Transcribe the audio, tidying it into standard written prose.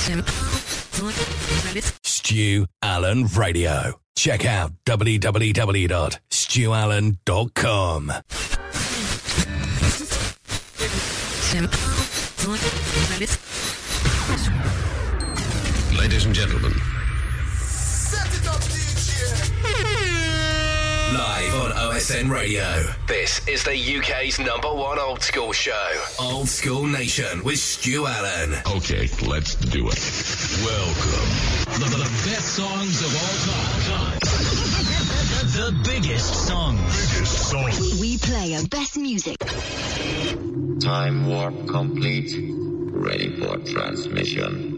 Stu Allen Radio. Check out www.stuallen.com. Ladies and gentlemen. Set it up, DJ. Live on OSN Radio. This is the UK's #1 old school show. Old School Nation with Stu Allen. Okay, let's do it. Welcome. The best songs of all time. The biggest songs. We play our best music. Time warp complete. Ready for transmission.